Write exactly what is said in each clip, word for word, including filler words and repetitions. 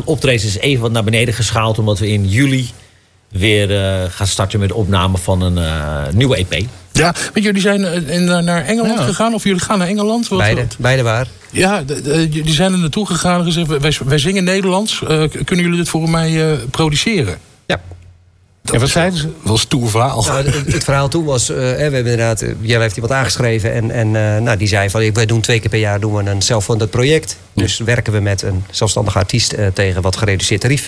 aantal optredens is even wat naar beneden geschaald, omdat we in juli weer uh, gaan starten met de opname van een uh, nieuwe E P. Ja, want jullie zijn uh, naar Engeland ja. gegaan, of jullie gaan naar Engeland? Wat, beide, wat? beide waar. Ja, de, de, jullie zijn er naartoe gegaan en gezegd, wij, wij zingen Nederlands. Uh, kunnen jullie dit voor mij uh, produceren? Ja. Dat en wat zeiden ze? Dat was een stoer verhaal. Nou, het, het verhaal toen was, uh, we hebben inderdaad, uh, Jelle heeft iemand aangeschreven en, en uh, nou, die zei van, wij doen twee keer per jaar doen we een self-funded project. Ja. Dus werken we met een zelfstandige artiest uh, tegen wat gereduceerd tarief.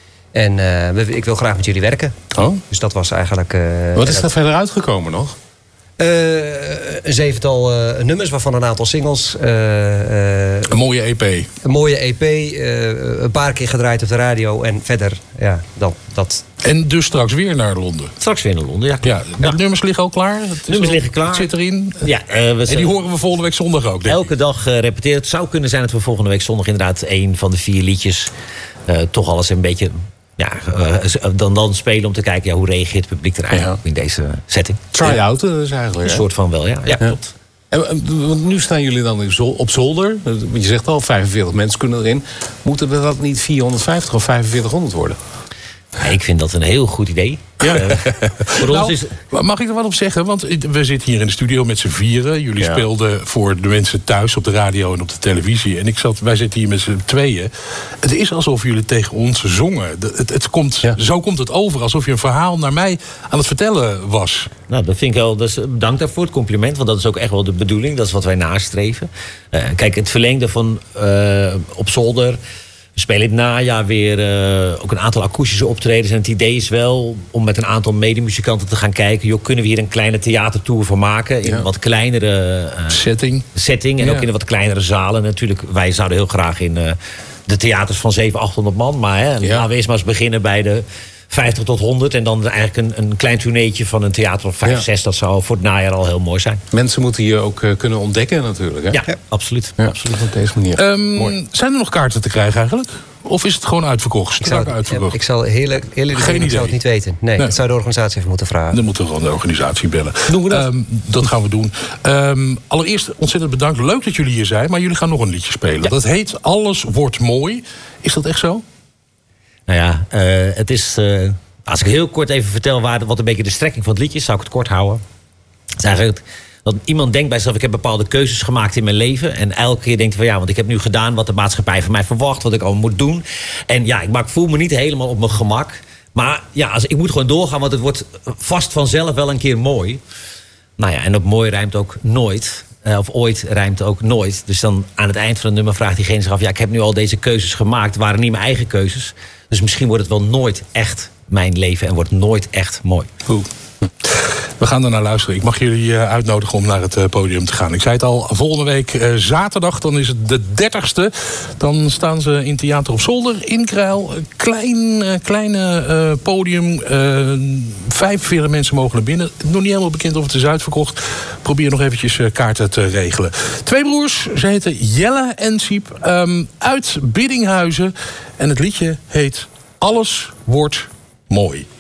En uh, we, ik wil graag met jullie werken. Oh. Dus dat was eigenlijk... Uh, wat is er verder uitgekomen nog? Uh, een zevental uh, nummers, waarvan een aantal singles. Uh, uh, een mooie E P. Een mooie E P. Uh, een paar keer gedraaid op de radio. En verder, ja, dat... dat. En dus straks weer naar Londen? Straks weer naar Londen, ja. ja de ja. nummers liggen al klaar? Het nummers al, liggen klaar. Het zit erin? Ja. Uh, we en die horen we volgende week zondag ook, denk Elke ik. dag uh, repeteren. Het zou kunnen zijn dat we volgende week zondag inderdaad een van de vier liedjes uh, toch alles een beetje... Ja, uh, dan, dan spelen om te kijken ja, hoe reageert het publiek er eigenlijk ja. in deze setting. Try-out dus eigenlijk. Een soort van wel, ja. ja, ja. Klopt. En, want nu staan jullie dan op zolder. Je zegt al, vijfenveertig mensen kunnen erin. Moeten er dat niet vierhonderdvijftig of vijfenveertighonderd worden? Ja, ik vind dat een heel goed idee. Ja. Uh, voor nou, ons is... Mag ik er wat op zeggen? Want we zitten hier in de studio met z'n vieren. Jullie ja. speelden voor de mensen thuis op de radio en op de televisie. En ik zat, wij zitten hier met z'n tweeën. Het is alsof jullie tegen ons zongen. Het, het komt, ja. Zo komt het over, alsof je een verhaal naar mij aan het vertellen was. Nou, dat vind ik wel. Dus dank daarvoor, het compliment. Want dat is ook echt wel de bedoeling. Dat is wat wij nastreven. Uh, kijk, het verlengde van uh, op zolder... We spelen in het najaar weer uh, ook een aantal akoestische optredens. En het idee is wel om met een aantal medemuzikanten te gaan kijken... Joh, kunnen we hier een kleine theatertour van maken? In ja. een wat kleinere uh, setting. setting. En ja. ook in een wat kleinere zalen. Natuurlijk, wij zouden heel graag in uh, de theaters van zevenhonderd, achthonderd man. Maar hè, ja. laten we eerst maar eens beginnen bij de vijftig tot honderd. En dan eigenlijk een, een klein tourneetje van een theater of vijf, ja. zes. Dat zou voor het najaar al heel mooi zijn. Mensen moeten je ook uh, kunnen ontdekken natuurlijk. Hè? Ja, ja, absoluut. Ja. absoluut. Op deze manier. Um, zijn er nog kaarten te krijgen eigenlijk? Of is het gewoon uitverkocht? Ik zou, uitverkocht? Ik zal heel eerlijk zeggen, ik zou het niet weten. Nee, nee, dat zou de organisatie even moeten vragen. Dan moeten we gewoon de organisatie bellen. Doen we dat? Um, dat gaan we doen. Um, allereerst ontzettend bedankt. Leuk dat jullie hier zijn. Maar jullie gaan nog een liedje spelen. Ja. Dat heet Alles wordt mooi. Is dat echt zo? Nou ja, uh, het is... Uh, als ik heel kort even vertel waar, wat een beetje de strekking van het liedje is... zou ik het kort houden. Het is eigenlijk... Dat iemand denkt bij zichzelf, ik heb bepaalde keuzes gemaakt in mijn leven. En elke keer denkt hij van ja, want ik heb nu gedaan wat de maatschappij van mij verwacht. Wat ik allemaal moet doen. En ja, ik, maar ik voel me niet helemaal op mijn gemak. Maar ja, als, ik moet gewoon doorgaan, want het wordt vast vanzelf wel een keer mooi. Nou ja, en op mooi rijmt ook nooit. Uh, of ooit rijmt ook nooit. Dus dan aan het eind van het nummer vraagt diegene zich af... ja, ik heb nu al deze keuzes gemaakt, het waren niet mijn eigen keuzes. Dus misschien wordt het wel nooit echt mijn leven en wordt nooit echt mooi. Oeh. We gaan er naar luisteren. Ik mag jullie uitnodigen om naar het podium te gaan. Ik zei het al, volgende week uh, zaterdag, dan is het de dertigste. Dan staan ze in Theater op Zolder, in Kruil. Klein, uh, kleine uh, podium. Uh, vijfenveertig mensen mogen er binnen. Nog niet helemaal bekend of het is uitverkocht. Probeer nog eventjes uh, kaarten te regelen. Twee broers, ze heten Jelle en Siep. Um, uit Biddinghuizen. En het liedje heet Alles wordt mooi.